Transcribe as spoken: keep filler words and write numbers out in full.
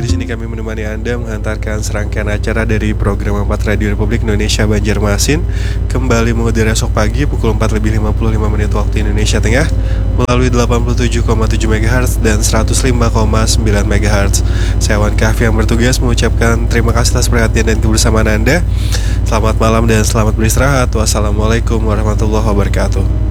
di sini kami menemani Anda menghantarkan serangkaian acara dari program empat Radio Republik Indonesia Banjarmasin kembali mengudara esok pagi pukul empat lebih lima puluh lima menit waktu Indonesia Tengah melalui delapan puluh tujuh koma tujuh megahertz dan seratus lima koma sembilan megahertz. Saya Wan Kahfi yang bertugas mengucapkan terima kasih atas perhatian dan kebersamaan Anda. Selamat malam dan selamat beristirahat. Wassalamualaikum warahmatullahi wabarakatuh.